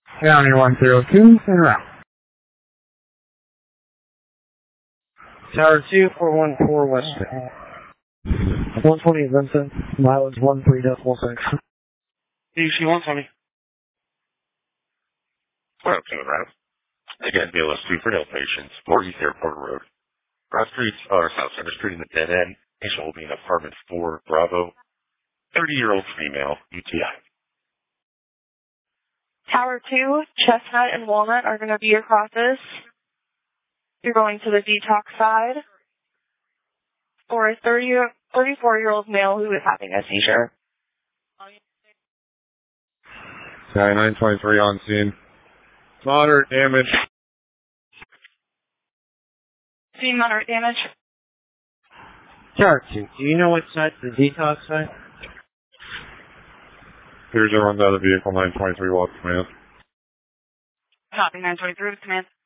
County 102, en route. Tower 2, 414 West. 120 Vincent, mileage 13.6. DC 120. Well, to the route. Again, BLS2 for no patients, 4 East Airport Road. Cross streets are South Center Street in the dead end. Patient will be in apartment 4, Bravo. 30-year-old female, UTI. Tower 2, Chestnut and Walnut are going to be your crosses. You're going to the detox side for a 34-year-old male who is having a seizure. Sky 923 on scene. Moderate damage. See moderate damage. Tower 2, do you know what side the detox side? Here's a run down the vehicle 923 walk command. Copy 923 with command.